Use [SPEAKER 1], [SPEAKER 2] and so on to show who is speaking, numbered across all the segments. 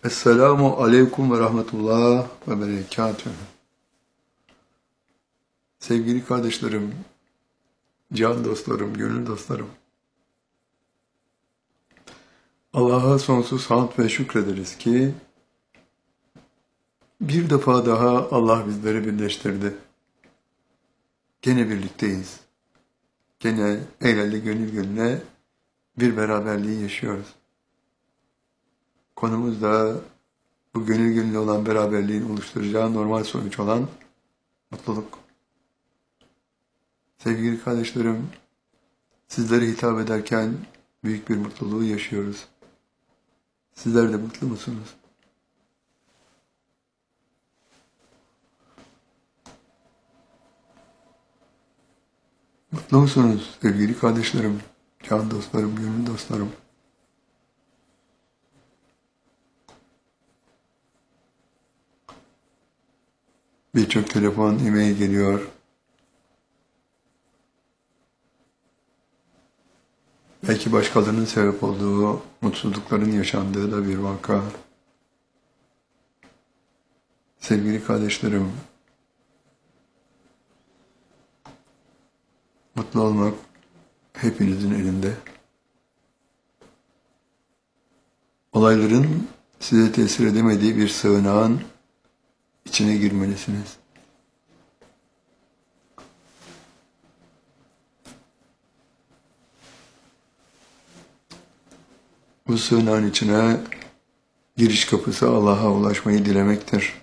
[SPEAKER 1] Esselamu aleyküm ve rahmetullah ve berekatühü. Sevgili kardeşlerim, can dostlarım, gönül dostlarım. Allah'a sonsuz hamd ve şükrederiz ki bir defa daha Allah bizleri birleştirdi. Gene birlikteyiz. Gene el ele gönül gönüle bir beraberliği yaşıyoruz. Konumuz da bu gönül gönüle olan beraberliğin oluşturacağı normal sonuç olan mutluluk. Sevgili kardeşlerim, sizlere hitap ederken büyük bir mutluluğu yaşıyoruz. Sizler de mutlu musunuz? Mutlu musunuz sevgili kardeşlerim, can dostlarım, gönül dostlarım? Birçok telefon, e-mail geliyor. Belki başkalarının sebep olduğu mutsuzlukların yaşandığı da bir vaka. Sevgili kardeşlerim, mutlu olmak hepinizin elinde. Olayların size tesir edemediği bir sığınağın içine girmelisiniz. Bu sığınağın içine giriş kapısı Allah'a ulaşmayı dilemektir.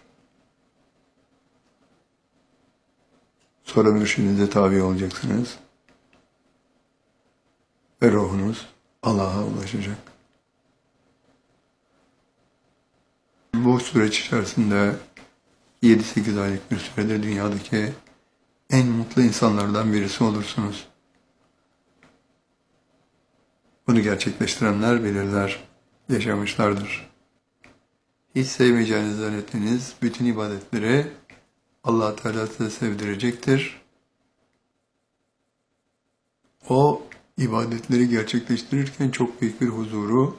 [SPEAKER 1] Sonra mürşidinize tabi olacaksınız. Ve ruhunuz Allah'a ulaşacak. Bu süreç içerisinde 7-8 aylık bir süredir dünyadaki en mutlu insanlardan birisi olursunuz. Bunu gerçekleştirenler bilirler, yaşamışlardır. Hiç sevmeyeceğiniz zannettiğiniz bütün ibadetleri Allah Teala size sevdirecektir. O ibadetleri gerçekleştirirken çok büyük bir huzuru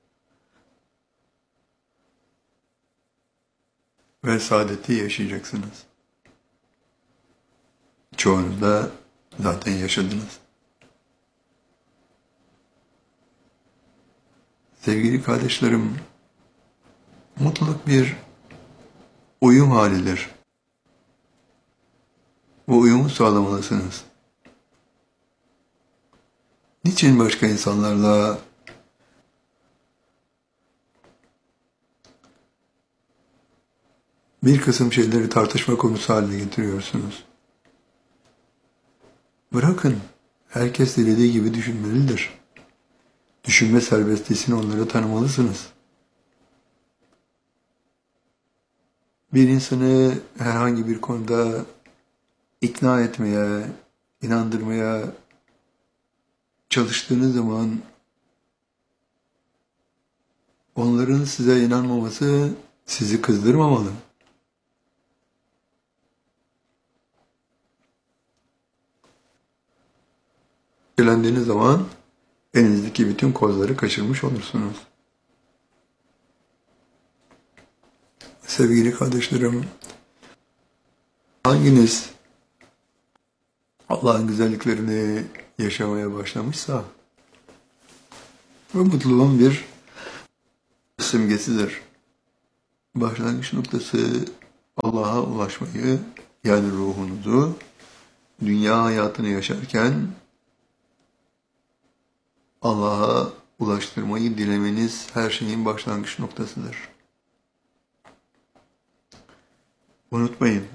[SPEAKER 1] ve saadeti yaşayacaksınız. Çoğunuz da zaten yaşadınız. Sevgili kardeşlerim, mutluluk bir uyum halidir. Bu uyumu sağlamalısınız. Niçin başka insanlarla bir kısım şeyleri tartışma konusu haline getiriyorsunuz? Bırakın, herkes dilediği gibi düşünmelidir. Düşünme serbestliğini onlara tanımalısınız. Bir insanı herhangi bir konuda ikna etmeye, inandırmaya çalıştığınız zaman onların size inanmaması sizi kızdırmamalı. Öfkelendiğiniz zaman elinizdeki bütün kozları kaçırmış olursunuz. Sevgili kardeşlerim, hanginiz Allah'ın güzelliklerini yaşamaya başlamışsa bu mutluluğun bir simgesidir. Başlangıç noktası Allah'a ulaşmayı, yani ruhunuzu dünya hayatını yaşarken Allah'a ulaştırmayı dilemeniz her şeyin başlangıç noktasıdır. Unutmayın,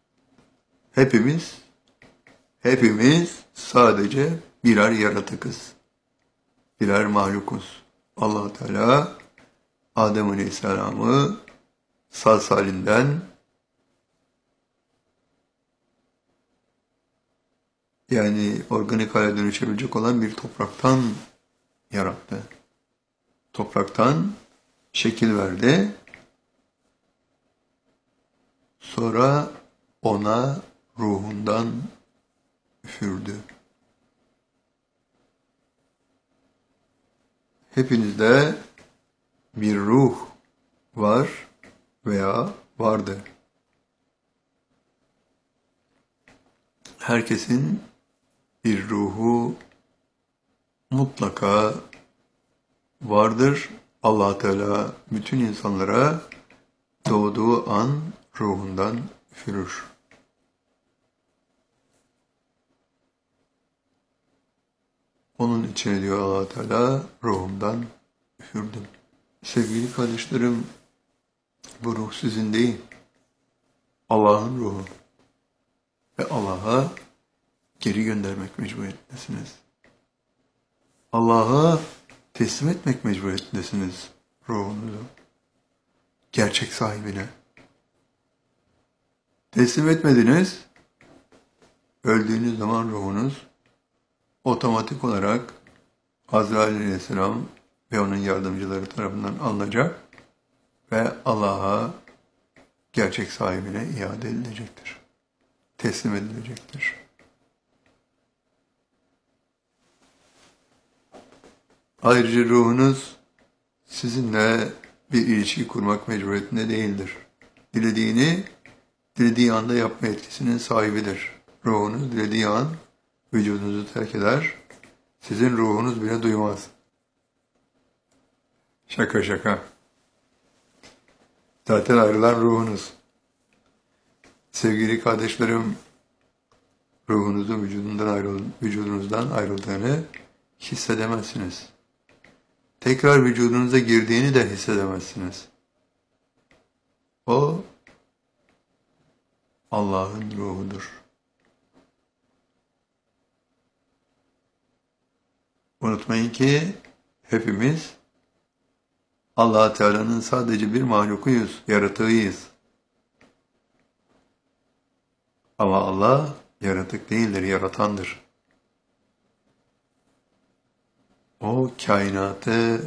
[SPEAKER 1] hepimiz sadece birer yaratıkız, birer mahlukuz. Allah Teala Adem Aleyhisselam'ı sağ salimden, yani organik hale dönüşebilecek olan bir topraktan yarattı. Topraktan şekil verdi. Sonra ona ruhundan üfürdü. Hepinizde bir ruh var veya vardı. Herkesin bir ruhu mutlaka vardır. Allah Teala bütün insanlara doğduğu an ruhundan üfürür. Onun için diyor Allah Teala, ruhumdan üfürdüm. Sevgili kardeşlerim, bu ruh sizin değil, Allah'ın ruhu. Ve Allah'a geri göndermek mecburiyetindesiniz. Allah'a teslim etmek mecburiyetindesiniz ruhunuzu. Gerçek sahibine. Teslim etmediniz, öldüğünüz zaman ruhunuz otomatik olarak Azrail Aleyhisselam ve onun yardımcıları tarafından alınacak ve Allah'a gerçek sahibine iade edilecektir. Teslim edilecektir. Ayrıca ruhunuz sizinle bir ilişki kurmak mecburiyetinde değildir. Dilediği anda yapma etkisinin sahibidir. Ruhunuz dilediği an vücudunuzu terk eder. Sizin ruhunuz bile duymaz. Şaka şaka. Zaten ayrılan ruhunuz. Sevgili kardeşlerim, ruhunuzun vücudunuzdan ayrıldığını hissedemezsiniz. Tekrar vücudunuza girdiğini de hissedemezsiniz. O Allah'ın ruhudur. Unutmayın ki hepimiz Allah Teala'nın sadece bir mahlukuyuz, yaratığıyız. Ama Allah yaratık değildir, yaratandır. O kainatı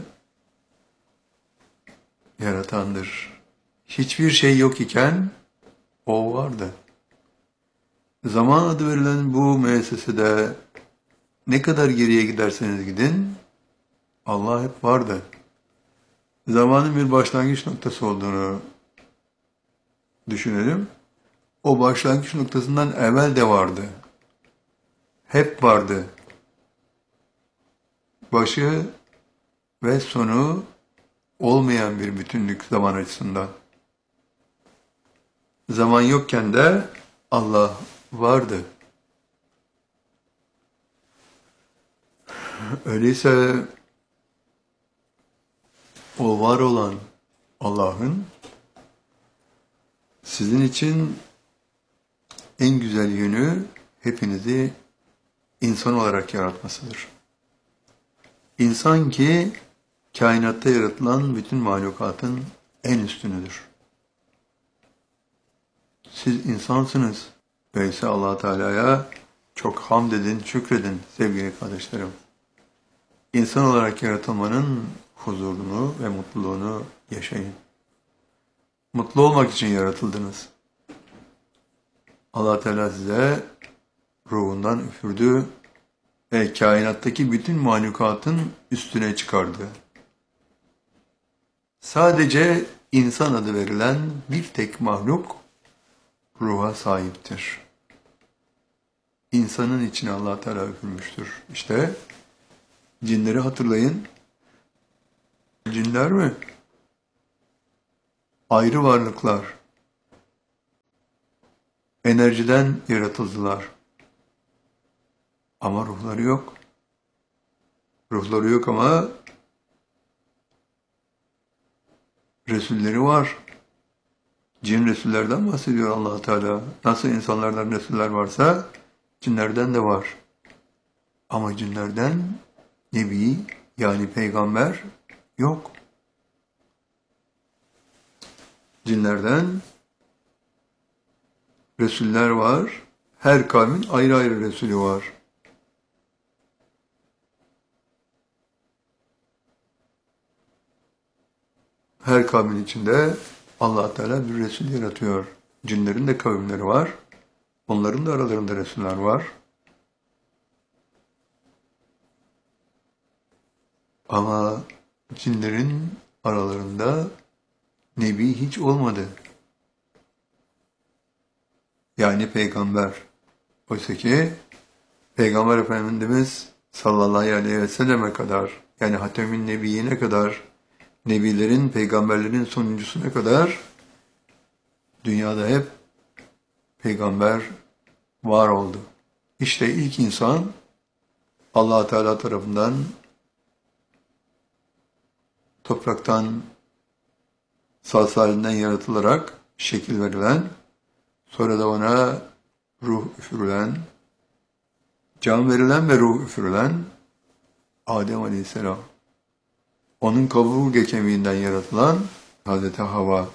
[SPEAKER 1] yaratandır. Hiçbir şey yok iken o vardı. Zaman adı verilen bu müessesede ne kadar geriye giderseniz gidin, Allah hep vardı. Zamanın bir başlangıç noktası olduğunu düşünelim. O başlangıç noktasından evvel de vardı. Hep vardı. Başı ve sonu olmayan bir bütünlük zaman açısından. Zaman yokken de Allah vardı. Öyleyse o var olan Allah'ın sizin için en güzel yönü hepinizi insan olarak yaratmasıdır. İnsan ki kainatta yaratılan bütün mahlukatın en üstünüdür. Siz insansınız. Öyleyse Allah Teala'ya çok hamd edin, şükredin sevgili kardeşlerim. İnsan olarak yaratılmanın huzurunu ve mutluluğunu yaşayın. Mutlu olmak için yaratıldınız. Allah Teala size ruhundan üfürdü ve kainattaki bütün mahlukatın üstüne çıkardı. Sadece insan adı verilen bir tek mahluk ruha sahiptir. İnsanın içine Allah Teala üfürmüştür. İşte cinleri hatırlayın. Cinler mi? Ayrı varlıklar. Enerjiden yaratıldılar. Ama ruhları yok. Ruhları yok ama Resulleri var. Cin Resullerden bahsediyor Allah Teala. Nasıl insanlardan Resuller varsa cinlerden de var. Ama cinlerden Nebi yani peygamber yok. Cinlerden Resuller var. Her kavmin ayrı ayrı Resulü var. Her kavmin içinde Allah Teala bir Resul yaratıyor. Cinlerin de kavimleri var. Onların da aralarında Resuller var. Ama cinlerin aralarında nebi hiç olmadı. Yani peygamber. Oysa ki Peygamber Efendimiz sallallahu aleyhi ve selleme kadar, yani Hatem'in Nebiyyine kadar, nebilerin, peygamberlerin sonuncusuna kadar dünyada hep peygamber var oldu. İşte ilk insan Allah Teala tarafından topraktan, salsalinden yaratılarak şekil verilen, sonra da ona ruh üfürülen, can verilen ve ruh üfürülen Adem Aleyhisselam. Onun kaburga kemiğinden yaratılan Hazreti Havva.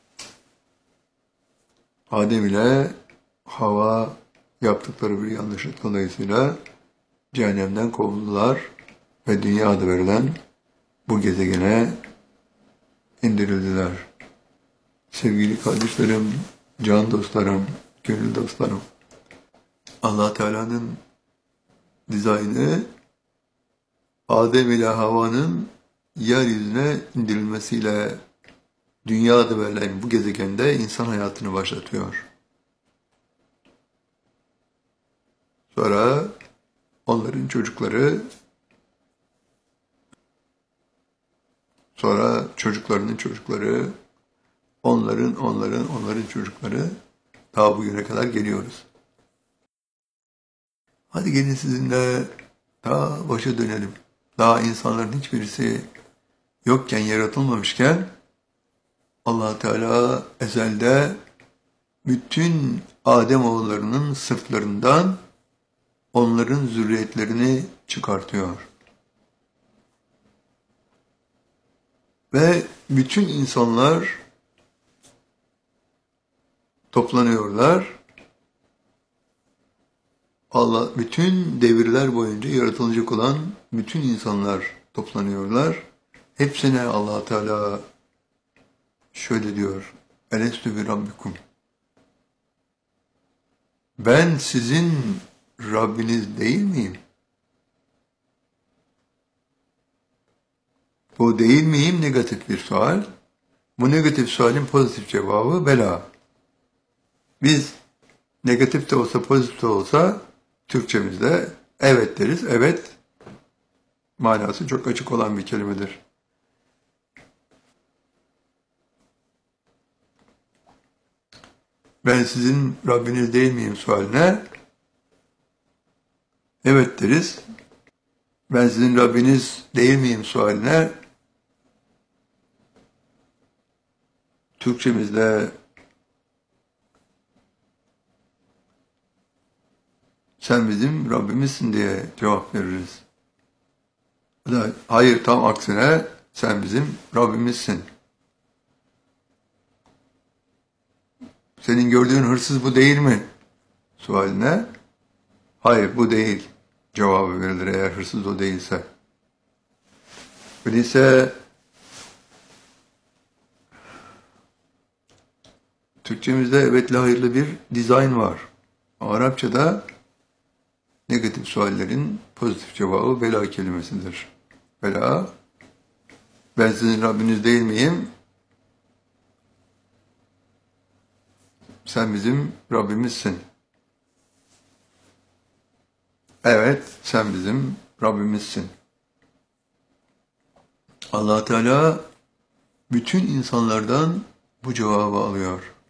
[SPEAKER 1] Adem ile Havva yaptıkları bir yanlışlık dolayısıyla cehennemden kovuldular ve dünya adı verilen bu gezegene indirildiler. Sevgili kardeşlerim, can dostlarım, gönül dostlarım, Allah Teala'nın dizaynı Adem ile Havva'nın yeryüzüne indirilmesiyle dünya adı verilen bu gezegende insan hayatını başlatıyor. Sonra onların çocukları, sonra çocuklarının çocukları, onların çocukları, daha bugüne kadar geliyoruz. Hadi gelin sizinle daha başa dönelim. Daha insanların hiçbirisi yokken, yaratılmamışken Allah Teala ezelde bütün Adem oğullarının sırtlarından onların zürriyetlerini çıkartıyor. Ve bütün insanlar toplanıyorlar. Allah, bütün devirler boyunca yaratılacak olan bütün insanlar toplanıyorlar. Hepsine Allah Teala şöyle diyor: Elestü bi rabbikum. Ben sizin Rabbiniz değil miyim? Bu değil miyim negatif bir sual. Bu negatif sualin pozitif cevabı bela. Biz negatif de olsa pozitif de olsa Türkçemizde evet deriz. Evet manası çok açık olan bir kelimedir. Ben sizin Rabbiniz değil miyim sualine evet deriz. Ben sizin Rabbiniz değil miyim sualine Türkçemizde sen bizim Rabbimizsin diye cevap veririz. Hayır, tam aksine sen bizim Rabbimizsin. Senin gördüğün hırsız bu değil mi sualine hayır bu değil cevabı verilir eğer hırsız o değilse. Öyleyse Türkçemizde evetli hayırlı bir dizayn var. Arapçada negatif suallerin pozitif cevabı bela kelimesidir. Bela, ben sizin Rabbiniz değil miyim? Sen bizim Rabbimizsin. Evet, sen bizim Rabbimizsin. Allah Teala bütün insanlardan bu cevabı alıyor.